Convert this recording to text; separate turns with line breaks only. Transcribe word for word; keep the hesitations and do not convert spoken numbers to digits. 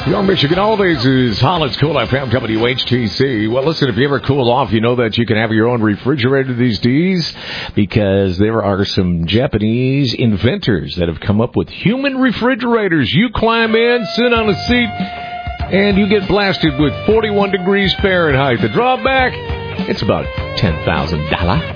Your Michigan Always is Hollis Cool F M W H T C. Well, listen, if you ever cool off, you know that you can have your own refrigerator these days because there are some Japanese inventors that have come up with human refrigerators. You climb in, sit on a seat, and you get blasted with forty-one degrees Fahrenheit. The drawback, it's about ten thousand dollars.